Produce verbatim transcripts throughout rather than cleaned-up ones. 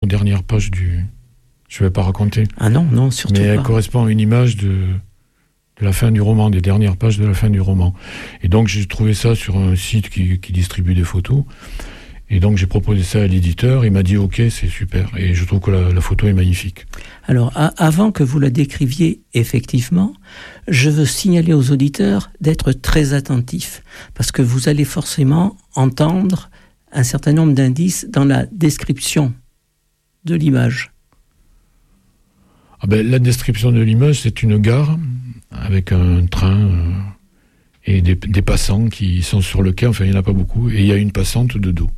dernières pages du... Je ne vais pas raconter. Ah non, non, surtout mais pas. Mais elle correspond à une image de, de la fin du roman, des dernières pages de la fin du roman. Et donc j'ai trouvé ça sur un site qui, qui distribue des photos. Et donc j'ai proposé ça à l'éditeur, il m'a dit ok, c'est super. Et je trouve que la, la photo est magnifique. Alors a- avant que vous la décriviez effectivement, je veux signaler aux auditeurs d'être très attentifs, parce que vous allez forcément entendre un certain nombre d'indices dans la description de l'image. Ah ben, la description de l'image, c'est une gare avec un train euh, et des, des passants qui sont sur le quai, enfin il n'y en a pas beaucoup, et il y a une passante de dos.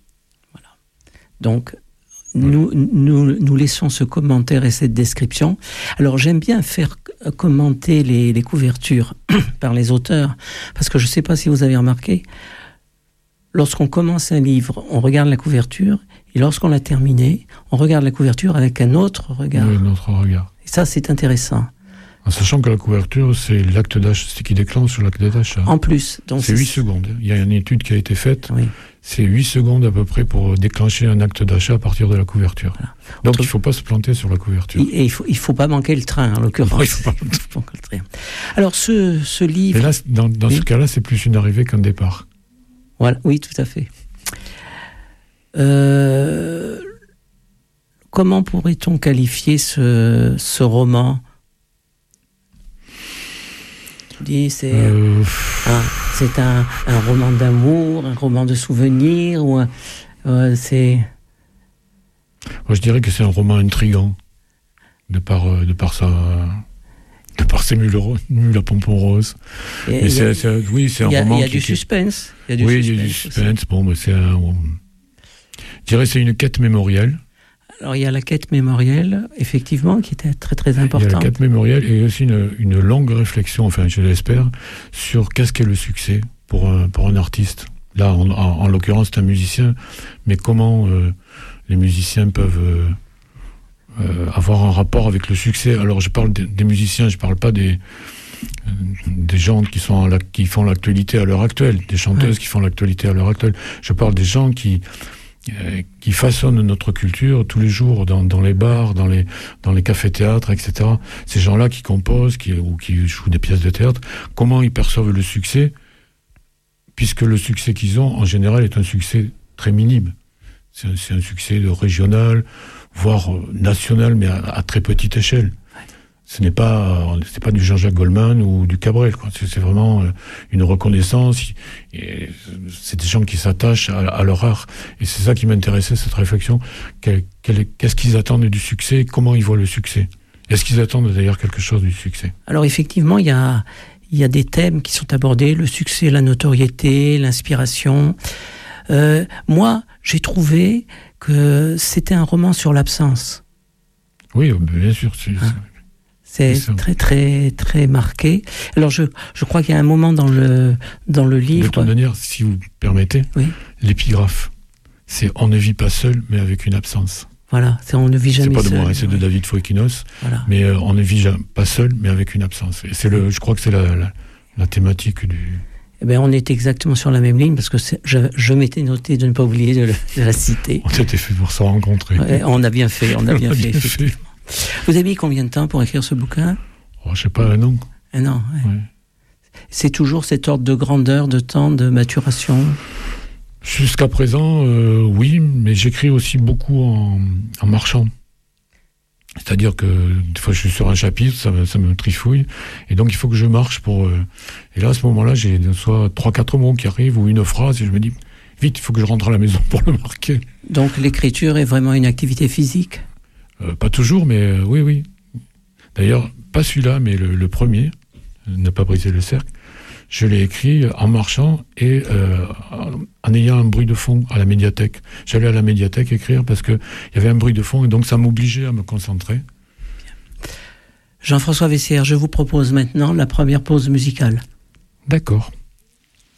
Donc, nous, nous, nous laissons ce commentaire et cette description. Alors, j'aime bien faire commenter les, les couvertures par les auteurs, parce que je ne sais pas si vous avez remarqué, lorsqu'on commence un livre, on regarde la couverture, et lorsqu'on l'a terminé, on regarde la couverture avec un autre regard. Oui, un autre regard. Et ça, c'est intéressant. En sachant que la couverture, c'est l'acte d'achat, c'est ce qui déclenche l'acte d'achat. En plus. Donc c'est huit secondes. Il y a une étude qui a été faite. Oui. C'est huit secondes à peu près pour déclencher un acte d'achat à partir de la couverture. Voilà. Donc, Autre... il ne faut pas se planter sur la couverture. Et il ne faut, il faut pas manquer le train, en l'occurrence. Non, il faut pas... il faut manquer le train. Alors, ce, ce livre... Et là, dans, dans oui. ce cas-là, c'est plus une arrivée qu'un départ. Voilà. Oui, tout à fait. Euh... Comment pourrait-on qualifier ce, ce roman ? Dis, c'est euh... un, c'est un, un roman d'amour, un roman de souvenirs, ou un, euh, c'est... Moi, je dirais que c'est un roman intriguant, de par, de par sa... de par ses mules, mules à pompons roses. Et mais c'est, a, c'est, oui, c'est un y a, roman Il y a qui, du suspense. Il y a du oui, suspense il y a du suspense. Bon, mais c'est un... Je dirais que c'est une quête mémorielle. Alors, il y a la quête mémorielle, effectivement, qui était très, très importante. Il y a la quête mémorielle et aussi une, une longue réflexion, enfin, je l'espère, sur qu'est-ce qu'est le succès pour un, pour un artiste. Là, en, en, en l'occurrence, c'est un musicien, mais comment euh, les musiciens peuvent euh, euh, avoir un rapport avec le succès. Alors, je parle des, des musiciens, je ne parle pas des, euh, des gens qui, sont la, qui font l'actualité à l'heure actuelle, des chanteuses ouais. qui font l'actualité à l'heure actuelle. Je parle des gens qui... Euh, qui façonnent notre culture tous les jours dans, dans les bars, dans les, dans les cafés-théâtres, et cetera. Ces gens-là qui composent qui, ou qui jouent des pièces de théâtre, comment ils perçoivent le succès, puisque le succès qu'ils ont, en général, est un succès très minime. C'est un, c'est un succès de régional, voire national, mais à, à très petite échelle. Ce n'est pas, c'est pas du Jean-Jacques Goldman ou du Cabrel, quoi. C'est, c'est vraiment une reconnaissance. Et c'est des gens qui s'attachent à, à leur art. Et c'est ça qui m'intéressait, cette réflexion. Quel, quel, qu'est-ce qu'ils attendent du succès ? Comment ils voient le succès ? Est-ce qu'ils attendent d'ailleurs quelque chose du succès ? Alors effectivement, il y a, il y a des thèmes qui sont abordés, le succès, la notoriété, l'inspiration. Euh, moi, j'ai trouvé que c'était un roman sur l'absence. Oui, bien sûr. C'est, hein C'est, c'est très, très, très marqué. Alors, je, je crois qu'il y a un moment dans le, dans le livre... De toute manière, si vous permettez, oui. l'épigraphe, c'est « On ne vit pas seul, mais avec une absence ». Voilà, c'est « On ne vit jamais seul ». C'est pas de moi, c'est oui. de David Foikinos, voilà. mais euh, « On ne vit pas seul, mais avec une absence ». Et c'est le, je crois que c'est la, la, la thématique du... Eh bien, on est exactement sur la même ligne, parce que c'est, je, je m'étais noté de ne pas oublier de, le, de la citer. On s'était fait pour se rencontrer. Ouais, on a bien fait, on a bien on a fait, bien effectivement. fait. Vous avez mis combien de temps pour écrire ce bouquin ? Oh, je sais pas, un an. Un an, ouais. Ouais. C'est toujours cet ordre de grandeur, de temps, de maturation ? Jusqu'à présent, euh, oui, mais j'écris aussi beaucoup en, en marchant. C'est-à-dire que des fois je suis sur un chapitre, ça me, ça me trifouille, et donc il faut que je marche pour... Euh, et là, à ce moment-là, j'ai soit trois quatre mots qui arrivent, ou une phrase, et je me dis, vite, il faut que je rentre à la maison pour le marquer. Donc l'écriture est vraiment une activité physique ? Euh, pas toujours, mais euh, oui, oui. D'ailleurs, pas celui-là, mais le, le premier, euh, Ne pas briser le cercle, je l'ai écrit en marchant et euh, en ayant un bruit de fond à la médiathèque. J'allais à la médiathèque écrire parce qu'il y avait un bruit de fond et donc ça m'obligeait à me concentrer. Jean-François Vessières, je vous propose maintenant la première pause musicale. D'accord.